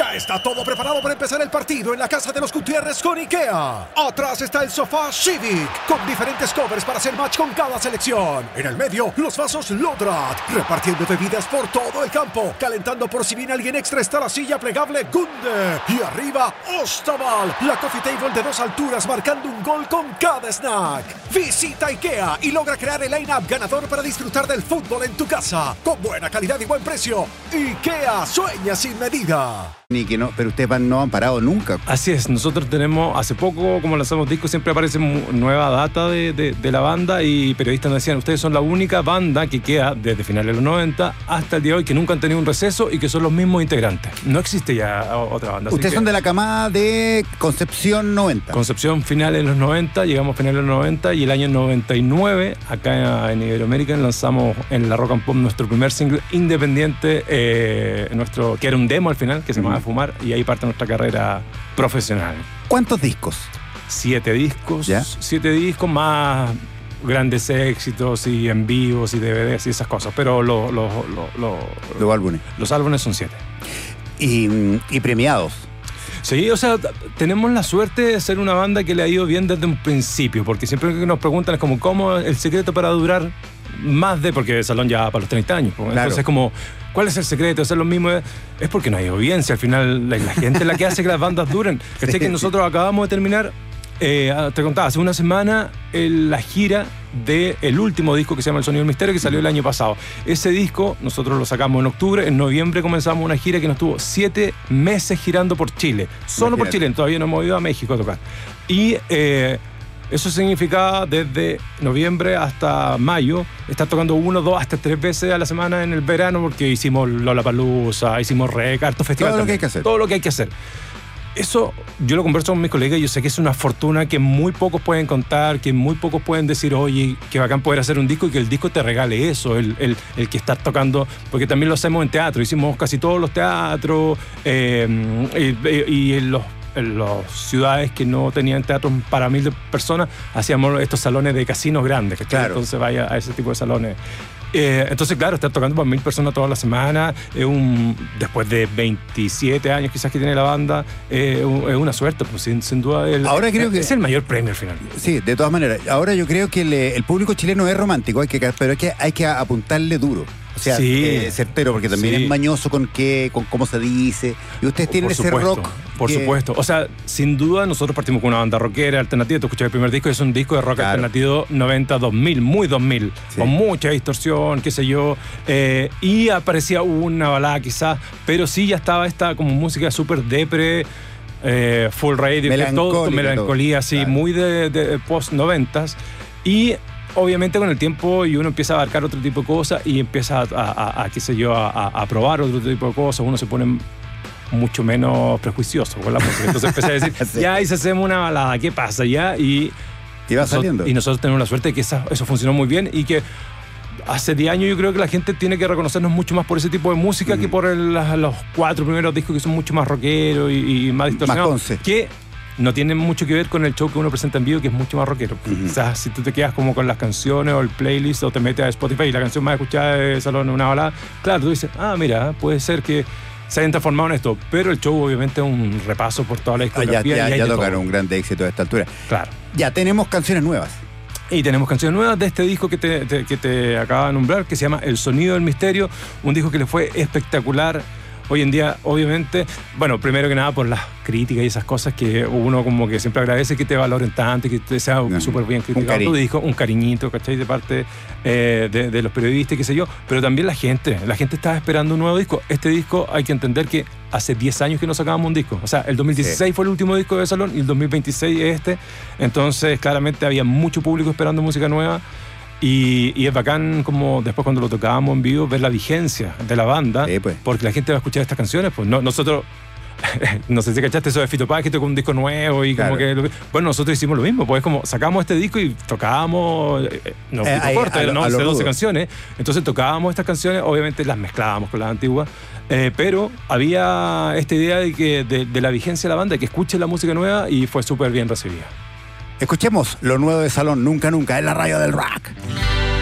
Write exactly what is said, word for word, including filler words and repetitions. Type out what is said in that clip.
Ya está todo preparado para empezar el partido en la casa de los Gutiérrez con IKEA. Atrás está el sofá Civic, con diferentes covers para hacer match con cada selección. En el medio, los vasos Lodrat, repartiendo bebidas por todo el campo. Calentando por si viene alguien extra está la silla plegable Gunde. Y arriba, Ostaval, la coffee table de dos alturas marcando un gol con cada snack. Visita IKEA y logra crear el line-up ganador para disfrutar del fútbol en tu casa. Con buena calidad y buen precio. IKEA, sueña sin medida. Ni que no, pero ustedes van, no han parado nunca. Así es, nosotros tenemos, hace poco, como lanzamos discos, siempre aparece nueva data de, de, de la banda y periodistas nos decían, ustedes son la única banda que queda desde finales de los noventa hasta el día de hoy que nunca han tenido un receso y que son los mismos integrantes. No existe ya otra banda. Ustedes son de la camada de Concepción noventa. Concepción finales de los noventa, llegamos a finales de los noventa y el año noventa y nueve, acá en Iberoamérica, lanzamos en la Rock and Pop nuestro primer single independiente, eh, nuestro, que era un demo al final, que se llamaba Fumar, y ahí parte nuestra carrera profesional. ¿Cuántos discos? Siete discos. ¿Ya? Siete discos más grandes éxitos y en vivos y D V Ds y esas cosas, pero lo, lo, lo, lo, los álbumes. Los álbumes son siete. Y, y premiados. Sí, o sea, tenemos la suerte de ser una banda que le ha ido bien desde un principio, porque siempre que nos preguntan es como, ¿cómo el secreto para durar más de...? Porque el Salón ya va para los treinta años. Pues. Claro. Entonces, como, ¿cuál es el secreto de hacer lo mismo? Es porque no hay audiencia. Al final, la, la gente es la que hace que las bandas duren. Sí. Que nosotros acabamos de terminar, eh, te contaba, hace una semana, el, la gira del último disco que se llama El Sonido del Misterio, que salió el año pasado. Ese disco nosotros lo sacamos en octubre, en noviembre comenzamos una gira que nos tuvo siete meses girando por Chile, solo Imagínate. por Chile, todavía no hemos ido a México a tocar. Y eh, eso significaba desde noviembre hasta mayo estar tocando uno, dos, hasta tres veces a la semana en el verano, porque hicimos Lollapalooza, hicimos Rec, harto festival. Todo también. lo que hay que hacer. Todo lo que hay que hacer. Eso yo lo converso con mis colegas y yo sé que es una fortuna que muy pocos pueden contar, que muy pocos pueden decir, oye, que bacán poder hacer un disco y que el disco te regale eso, el, el, el que estás tocando, porque también lo hacemos en teatro, hicimos casi todos los teatros eh, y, y en los en las ciudades que no tenían teatros para mil personas, hacíamos estos salones de casinos grandes, ¿cachai? Claro. Entonces vaya a ese tipo de salones. Eh, entonces, claro, estar tocando para mil personas toda la semana, es un, después de veintisiete años quizás que tiene la banda, eh, es una suerte, pues sin, sin duda. El, Ahora creo es, que es el mayor premio al final. Sí, de todas maneras. Ahora yo creo que el, el público chileno es romántico, hay que, pero hay que, hay que apuntarle duro. O sea, sí. eh, certero, porque también sí. es mañoso con qué, con cómo se dice. Y ustedes tienen ese rock. Por que... supuesto. O sea, sin duda nosotros partimos con una banda rockera, alternativa. Tú escuchas el primer disco, es un disco de rock claro. alternativo noventa dos mil, muy dos mil, sí. con mucha distorsión, qué sé yo. Eh, y aparecía una balada quizás, pero sí ya estaba esta como música súper depre, eh, full radio, todo, melancolía, así, claro. muy de, de post noventas. Y obviamente con el tiempo y uno empieza a abarcar otro tipo de cosas y empieza a, a, a qué sé yo, a, a probar otro tipo de cosas, uno se pone mucho menos prejuicioso con la música. Entonces empieza a decir, sí. ya, y si hacemos una balada, ¿qué pasa? Ya, y, y va saliendo. Y nosotros tenemos la suerte de que esa, eso funcionó muy bien y que hace diez años yo creo que la gente tiene que reconocernos mucho más por ese tipo de música mm. que por el, los cuatro primeros discos que son mucho más rockeros y, y más distorsionados. Que no tiene mucho que ver con el show que uno presenta en vivo, que es mucho más rockero. Uh-huh. Quizás si tú te quedas como con las canciones o el playlist o te metes a Spotify y la canción más escuchada de Salón es una balada, claro, tú dices, ah, mira, puede ser que se hayan transformado en esto, pero el show obviamente es un repaso por toda la discografía. Ah, ya ya, y ya tocaron un gran éxito a esta altura. Claro. Ya tenemos canciones nuevas. Y tenemos canciones nuevas de este disco que te, te, que te acaba de nombrar, que se llama El Sonido del Misterio, un disco que le fue espectacular. Hoy en día, obviamente, bueno, primero que nada por las críticas y esas cosas que uno como que siempre agradece que te valoren tanto y que te sea no, súper bien criticado. Un, disco, un cariñito, ¿cachai? De parte eh, de, de los periodistas, qué sé yo. Pero también la gente. La gente estaba esperando un nuevo disco. Este disco hay que entender que hace diez años que no sacábamos un disco. O sea, el dos mil dieciséis sí. fue el último disco de Salón y el dos mil veintiséis es este. Entonces, claramente había mucho público esperando música nueva. Y, y es bacán como después cuando lo tocábamos en vivo ver la vigencia de la banda, sí, pues. porque la gente va a escuchar estas canciones, pues no, nosotros no sé si cachaste eso de Fito Páez que tocó un disco nuevo y claro. como que bueno, nosotros hicimos lo mismo, pues como sacamos este disco y tocábamos eh, no, eh, disco corto, eran once, doce canciones, entonces tocábamos estas canciones, obviamente las mezclábamos con las antiguas, eh, pero había esta idea de que de, de la vigencia de la banda, de que escuche la música nueva y fue súper bien recibida. Escuchemos lo nuevo de Salón, Nunca Nunca, en la radio del rock.